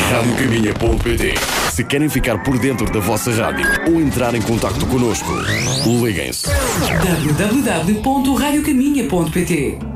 radiocaminha.pt. Se querem ficar por dentro da vossa rádio ou entrar em contacto connosco, liguem-se. www.radiocaminha.pt